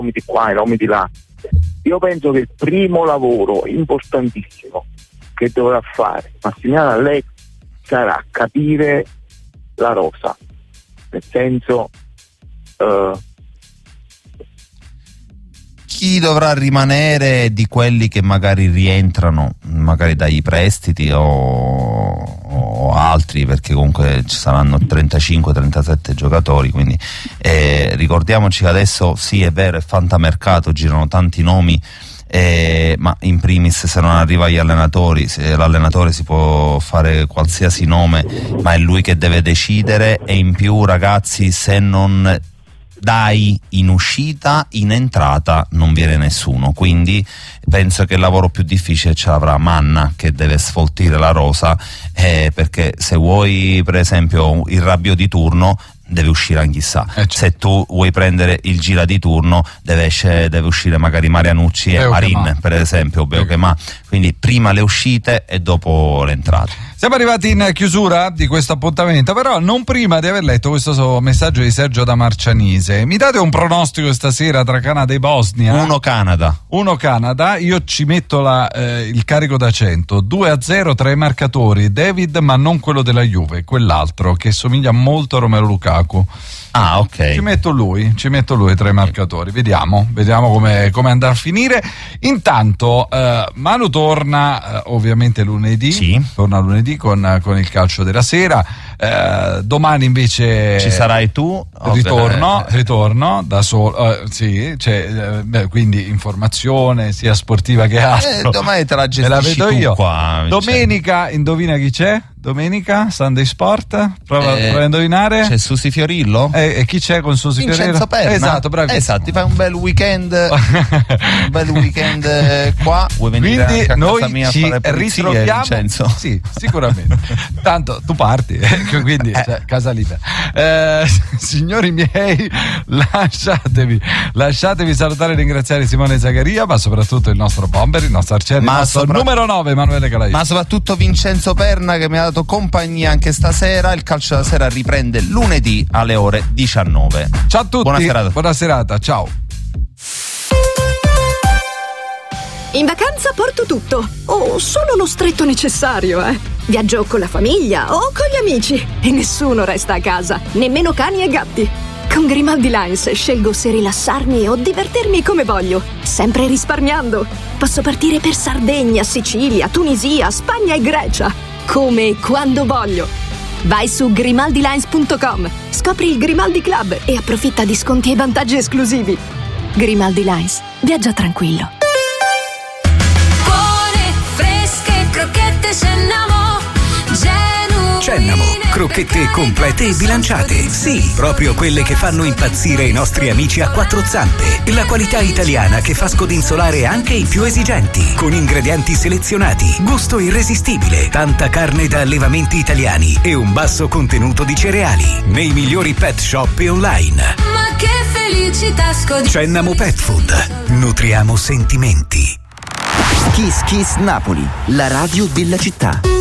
nomi di qua, i nomi di là. Io penso che il primo lavoro importantissimo che dovrà fare Massimiliano Allegri sarà capire la rosa, nel senso chi dovrà rimanere di quelli che magari rientrano magari dai prestiti o altri, perché comunque ci saranno 35-37 giocatori, quindi ricordiamoci che adesso sì, è vero, è fantamercato, girano tanti nomi, ma in primis se non arriva agli allenatori, se l'allenatore si può fare qualsiasi nome, ma è lui che deve decidere, e in più ragazzi, se non dai in uscita, in entrata non viene nessuno, quindi penso che il lavoro più difficile ce l'avrà Manna, che deve sfoltire la rosa, perché se vuoi per esempio il Rabiot di turno deve uscire Anghissà, se tu vuoi prendere il Gira di turno deve uscire magari Marianucci e Marin per esempio, Beukema, quindi prima le uscite e dopo le entrate. Siamo arrivati in chiusura di questo appuntamento, però non prima di aver letto questo messaggio di Sergio da Marcianise. Mi date un pronostico stasera tra Canada e Bosnia? 1 Canada, io ci metto il carico da 100, 2-0 tra i marcatori, David ma non quello della Juve, quell'altro che somiglia molto a Romelu Lukaku. Ah, ok. Ci metto lui tra i marcatori, vediamo come andrà a finire. Intanto Manu torna ovviamente lunedì, sì. Torna lunedì con il calcio della sera. Domani invece ci sarai tu, ritorno da solo, sì, quindi informazione sia sportiva che altro. Domani te la gestisci vedo io qua. Domenica, indovina chi c'è? Domenica, Sunday Sport, prova a indovinare. C'è Susi Fiorillo? E chi c'è con Susi Fiorillo? Vincenzo Perna. Esatto, bravissimo. Esatto, ti fai un bel weekend qua. Vuoi venire quindi anche a noi casa mia a ci fare pulizie, ritroviamo. Vincenzo? Sì, sicuramente. Tanto tu parti, quindi casa libera. Signori miei, lasciatevi salutare e ringraziare Simone Zagaria, ma soprattutto il nostro bomber, il nostro arciere, il nostro numero 9 Emanuele Calai. Ma soprattutto Vincenzo Perna, che mi ha dato compagnia anche stasera. Il calcio della sera riprende lunedì alle ore 19. Ciao a tutti, buona serata, ciao. In vacanza porto tutto, o solo lo stretto necessario, Viaggio con la famiglia o con gli amici e nessuno resta a casa, nemmeno cani e gatti. Con Grimaldi Lines scelgo se rilassarmi o divertirmi come voglio, sempre risparmiando. Posso partire per Sardegna, Sicilia, Tunisia, Spagna e Grecia, come e quando voglio. Vai su grimaldilines.com, scopri il Grimaldi Club e approfitta di sconti e vantaggi esclusivi. Grimaldi Lines, viaggia tranquillo. Buone, fresche, crocchette Cennamo, crocchette complete e bilanciate. Sì, proprio quelle che fanno impazzire i nostri amici a quattro zampe. La qualità italiana che fa scodinzolare anche i più esigenti. Con ingredienti selezionati, gusto irresistibile, tanta carne da allevamenti italiani e un basso contenuto di cereali. Nei migliori pet shop e online. Ma che felicità Cennamo Pet Food. Nutriamo sentimenti. Kiss Kiss Napoli, la radio della città.